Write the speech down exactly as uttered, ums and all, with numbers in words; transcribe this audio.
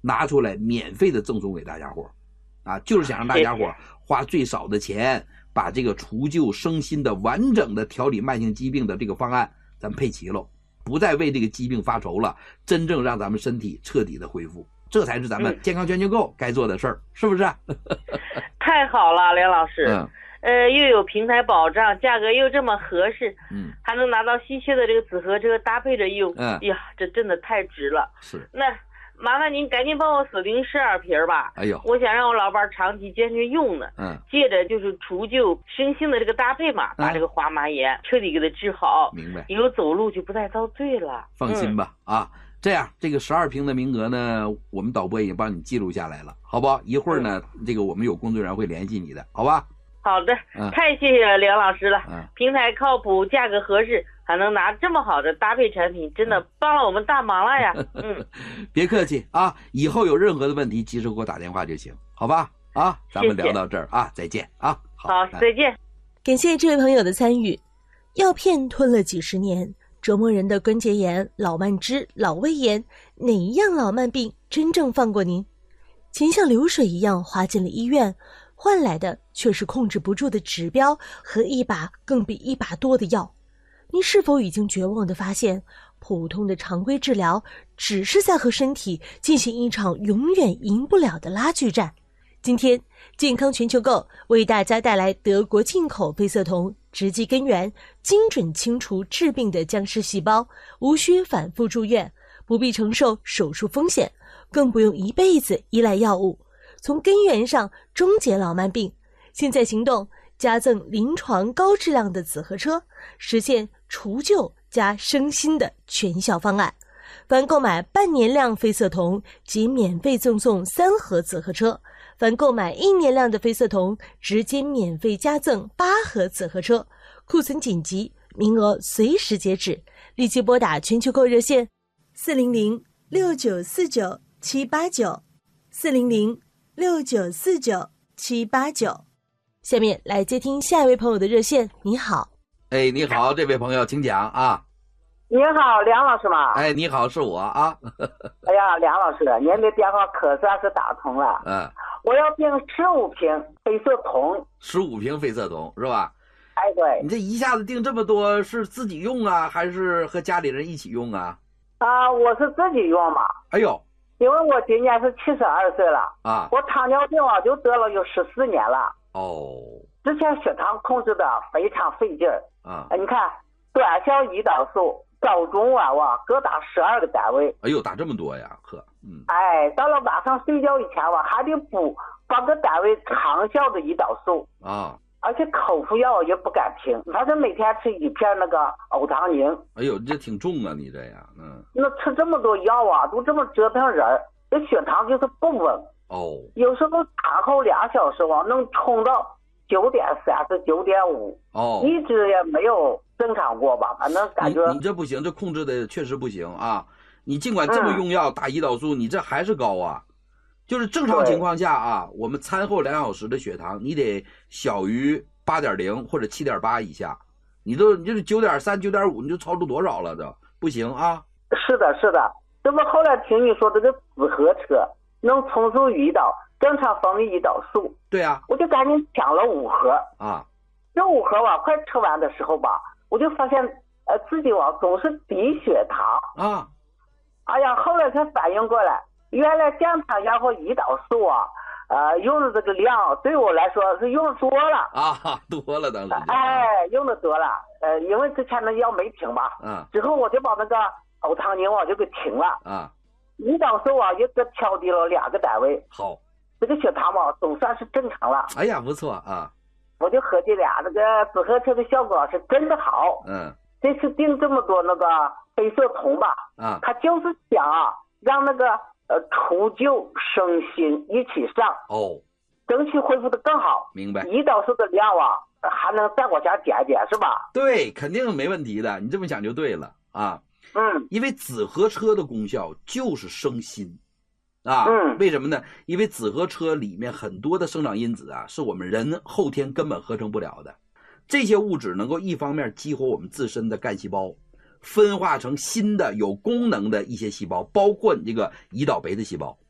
拿出来免费的赠送给大家伙啊，就是想让大家伙花最少的钱把这个除旧生新的完整的调理慢性疾病的这个方案咱配齐了，不再为这个疾病发愁了，真正让咱们身体彻底的恢复，这才是咱们健康全球购该做的事儿、嗯、是不是太好了，梁老师。嗯，呃，又有平台保障，价格又这么合适， 嗯， 还能拿到稀缺的这个紫河车搭配着用， 嗯， 呀，这真的太值了。 是， 那麻烦您赶紧帮我锁定十二瓶吧。 哎呦， 我想让我老伴长期坚持用呢。 嗯， 借着就是除旧生新的这个搭配嘛，把这个滑麻炎彻底给它治好。 明白。 以后走路就不再遭罪了。 放心吧，嗯、啊。这样，这个十二瓶的名额呢，我们导播已经帮你记录下来了，好不好？一会儿呢，嗯、这个我们有工作人员会联系你的，好吧？ 好的， 嗯、 太谢谢梁老师了。 嗯， 平台靠谱，价格合适，还能拿这么好的搭配产品，真的帮了我们大忙了呀。嗯， 别客气啊，以后有任何的问题，及时给我打电话就行，好吧？啊，咱们聊到这儿啊，再见啊。 好，好再见。 感谢这位朋友的参与。药片吞了几十年，折磨人的关节炎、老慢支、老胃炎，哪一样老慢病真正放过您？钱像流水一样花进了医院，换来的却是控制不住的指标和一把更比一把多的药。您是否已经绝望地发现，普通的常规治疗只是在和身体进行一场永远赢不了的拉锯战？今天健康全球购为大家带来德国进口非色酮，直击根源，精准清除致病的僵尸细胞，无需反复住院，不必承受手术风险，更不用一辈子依赖药物，从根源上终结老慢病。现在行动，加赠临床高质量的紫河车，实现除旧加生新的全效方案。凡购买半年量非色酮，即免费赠送三盒紫河车；凡购买一年量的非色酮，直接免费加赠八盒紫河车。库存紧急，名额随时截止，立即拨打全球购热线四零零六九四九七八九四零零六九四九七八九。下面来接听下一位朋友的热线。你好。 哎，你好，这位朋友，请讲啊。 你好，梁老师吗？ 哎，你好，是我啊。 哎呀，梁老师，您的电话可算是打通了。 嗯， 我要订十五瓶非色酮。 十五瓶非色酮是吧？ 哎，对。 你这一下子订这么多，是自己用啊，还是和家里人一起用啊？ 啊、呃，我是自己用嘛。 哎呦， 因为我今年是七十二岁了啊， 我糖尿病啊就得了有十四年了。 哦， 之前血糖控制的非常费劲儿啊。 你看，短效胰岛素。早中晚哇各打十二个单位。 哎呦，打这么多呀，呵，嗯。 哎，到了晚上睡觉以前哇，还得补八个单位长效的胰岛素啊， 而且口服药也不敢停，反正每天吃一片那个欧糖宁。 哎呦，这挺重啊，你这样，嗯。 那吃这么多药啊，都这么折腾人，这血糖就是不稳。 哦。 有时候产后俩小时哇，能冲到九点三十、九点五。 哦。 一直也没有正常过吧，反正感觉你, 你这不行，这控制的确实不行啊！你尽管这么用药、嗯、打胰岛素，你这还是高啊。就是正常情况下啊，我们餐后两小时的血糖，你得小于八点零或者七点八以下。你都你就是九点三、九点五，你就超出多少了？这不行啊！ 是的，是的。这不后来听你说这个紫河车能重塑胰岛，正常分泌胰岛素。 对啊， 我就赶紧抢了五盒啊。 这五盒吧，快吃完的时候吧，我就发现呃自己哇总是低血糖啊。 哎呀，后来才反应过来，原来降糖药和胰岛素啊，呃用的这个量对我来说是用多了啊，多了当时。 哎，用的多了，呃，因为之前那药没停嘛， 嗯， 之后我就把那个欧糖宁我就给停了啊， 胰岛素啊也给调低了两个单位。 好， 这个血糖嘛总算是正常了。 哎呀，不错啊。 我就合计俩，这个紫河车的效果是真的好。 嗯， 这次订这么多那个非色酮吧， 啊， 他就是想啊，让那个呃除旧生新一起上， 哦， 争取恢复的更好。 明白。 胰岛素的量啊，还能再往下减减，是吧？ 对，肯定没问题的。你这么想就对了啊。 嗯， 因为紫河车的功效就是生新。啊， 嗯， 为什么呢？因为紫河车里面很多的生长因子啊，是我们人后天根本合成不了的。这些物质能够一方面激活我们自身的干细胞，分化成新的有功能的一些细胞，包括你这个胰岛酶的细胞。